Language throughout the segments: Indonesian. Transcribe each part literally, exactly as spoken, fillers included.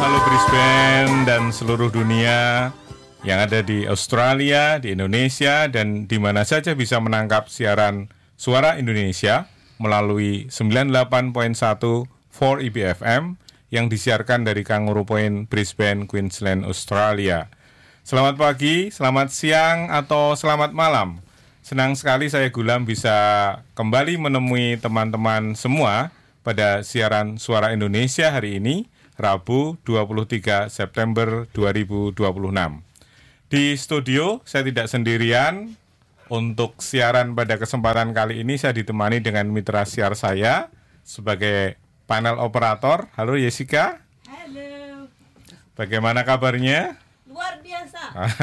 halo Brisbane dan seluruh dunia yang ada di Australia, di Indonesia, dan di mana saja bisa menangkap siaran Suara Indonesia melalui sembilan puluh delapan koma satu empat I B F M yang disiarkan dari Kangaroo Point, Brisbane, Queensland, Australia. Selamat pagi, selamat siang, atau selamat malam. Senang sekali saya Gulam bisa kembali menemui teman-teman semua pada siaran Suara Indonesia hari ini, Rabu dua puluh tiga September dua ribu dua puluh enam. Di studio saya tidak sendirian. Untuk siaran pada kesempatan kali ini saya ditemani dengan mitra siar saya sebagai panel operator. Halo Jessica. Halo. Bagaimana kabarnya? Luar biasa.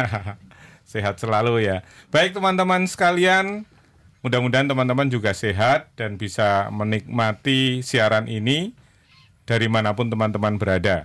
Sehat selalu ya. Baik teman-teman sekalian, mudah-mudahan teman-teman juga sehat dan bisa menikmati siaran ini dari manapun teman-teman berada.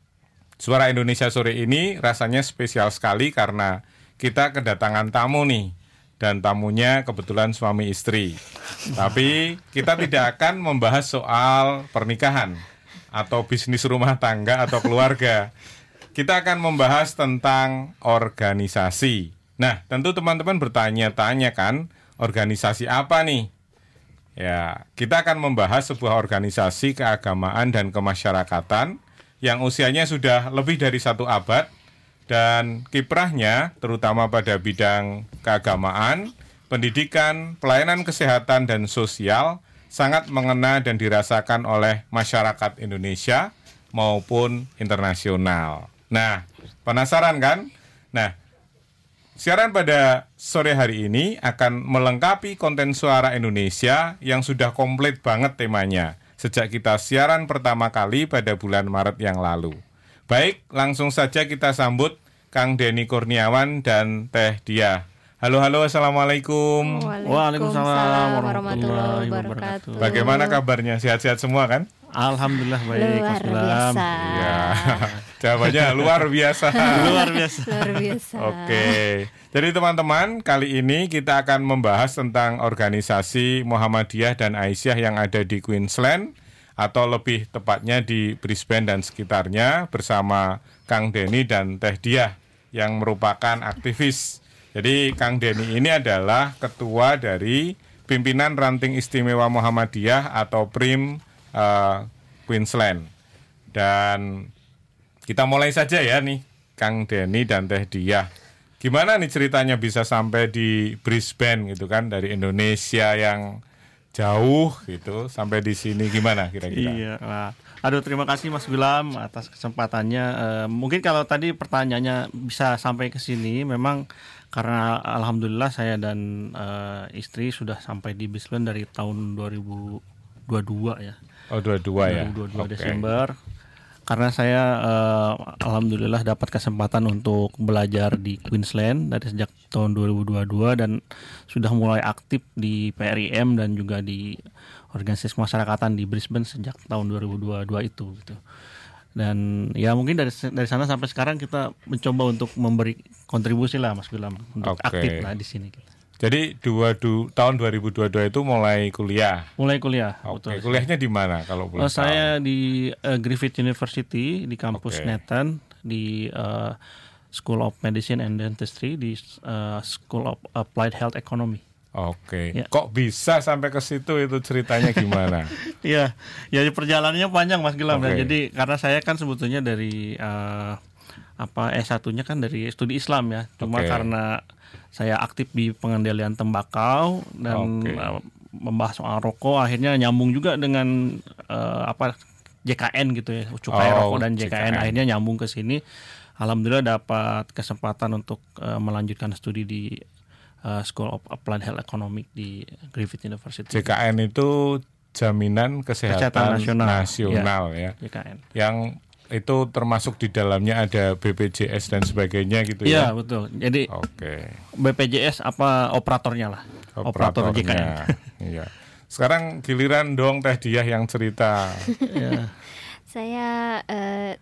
Suara Indonesia sore ini rasanya spesial sekali karena kita kedatangan tamu nih. Dan tamunya kebetulan suami istri. Tapi kita tidak akan membahas soal pernikahan atau bisnis rumah tangga atau keluarga. Kita akan membahas tentang organisasi. Nah, tentu teman-teman bertanya-tanya kan, organisasi apa nih? Ya, kita akan membahas sebuah organisasi keagamaan dan kemasyarakatan yang usianya sudah lebih dari satu abad dan kiprahnya terutama pada bidang keagamaan, pendidikan, pelayanan kesehatan dan sosial sangat mengena dan dirasakan oleh masyarakat Indonesia maupun internasional. Nah, penasaran kan? Nah, siaran pada sore hari ini akan melengkapi konten Suara Indonesia yang sudah komplit banget temanya sejak kita siaran pertama kali pada bulan Maret yang lalu. Baik, langsung saja kita sambut Kang Denny Kurniawan dan Teh Diah. Halo, halo, Assalamualaikum. Waalaikumsalam warahmatullahi wabarakatuh. Bagaimana kabarnya? Sehat-sehat semua kan? Alhamdulillah baik. Luar biasa. Ya, jawabannya luar biasa. Luar biasa. Luar biasa. Oke, jadi teman-teman, kali ini kita akan membahas tentang organisasi Muhammadiyah dan Aisyah yang ada di Queensland, atau lebih tepatnya di Brisbane dan sekitarnya, bersama Kang Denny dan Teh Diah yang merupakan aktivis. Jadi Kang Denny ini adalah ketua dari Pimpinan Ranting Istimewa Muhammadiyah atau P R I M uh, Queensland. Dan kita mulai saja ya nih, Kang Denny dan Teh Diah. Gimana nih ceritanya bisa sampai di Brisbane gitu kan, dari Indonesia yang jauh gitu sampai di sini, gimana kira-kira? Iya, wah. Aduh, terima kasih Mas Wilam atas kesempatannya. Uh, mungkin kalau tadi pertanyaannya bisa sampai ke sini, memang karena alhamdulillah saya dan uh, istri sudah sampai di Brisbane dari tahun dua ribu dua puluh dua ya. Oh, dua puluh dua ya. dua ribu dua puluh dua Okay. Desember. Karena saya uh, alhamdulillah dapat kesempatan untuk belajar di Queensland dari sejak tahun dua ribu dua puluh dua dan sudah mulai aktif di P R I M dan juga di organisasi kemasyarakatan di Brisbane sejak tahun dua ribu dua puluh dua itu gitu. Dan ya mungkin dari dari sana sampai sekarang kita mencoba untuk memberi kontribusi lah Mas Wilam untuk Okay. aktif lah di sini gitu. Jadi dua, du, tahun dua ribu dua puluh dua itu mulai kuliah. Mulai kuliah. Oke, Betul. kuliahnya di mana kalau boleh Uh, tahu? saya di uh, Griffith University di kampus Oke. Nathan di uh, School of Medicine and Dentistry di uh, School of Applied Health Economy. Oke. Ya. Kok bisa sampai ke situ, itu ceritanya gimana? Iya, ya perjalanannya panjang Mas Gilam. Oke. Ya. Jadi karena saya kan sebetulnya dari uh, apa S satunya kan dari studi Islam ya. Cuma Oke. karena saya aktif di pengendalian tembakau dan Oke. uh, membahas soal rokok, akhirnya nyambung juga dengan uh, apa J K N gitu ya, cukai Oh, rokok dan J K N. J K N. Akhirnya nyambung ke sini. Alhamdulillah dapat kesempatan untuk uh, melanjutkan studi di uh, School of Applied Health Economics di Griffith University. J K N itu Jaminan Kesehatan, Kesehatan Nasional. Nasional ya. J K N. Yang itu termasuk di dalamnya ada B P J S dan sebagainya gitu Iya ya. betul. Jadi Oke. B P J S apa operatornya lah. Operator J K N. Operatornya. Iya. Sekarang giliran dong Teh Diah yang cerita. Ya. Saya uh,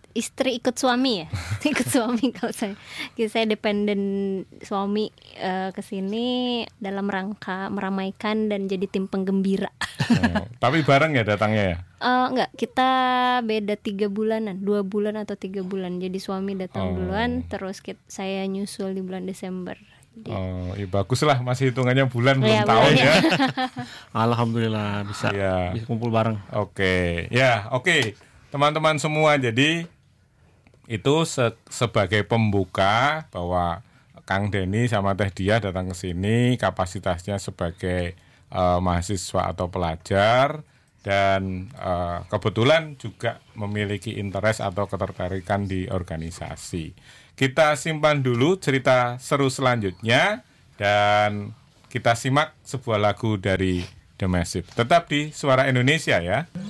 istri ikut suami ya, ikut suami kalau saya, saya dependen suami uh, ke sini dalam rangka meramaikan dan jadi tim penggembira. Oh, tapi bareng ya datangnya ya? Uh, enggak, kita beda tiga bulanan, dua bulan atau tiga bulan. Jadi suami datang oh. duluan, terus kita, saya nyusul di bulan Desember. Jadi, oh, ya bagus lah, masih hitungannya bulan belum ya, tahun ya. Alhamdulillah bisa, ya. bisa kumpul bareng. Oke, ya oke, teman-teman semua, jadi itu se- sebagai pembuka bahwa Kang Denny sama Teh Dia datang ke sini kapasitasnya sebagai uh, mahasiswa atau pelajar dan uh, kebetulan juga memiliki interest atau ketertarikan di organisasi. Kita simpan dulu cerita seru selanjutnya dan kita simak sebuah lagu dari The Massive. Tetap di Suara Indonesia ya.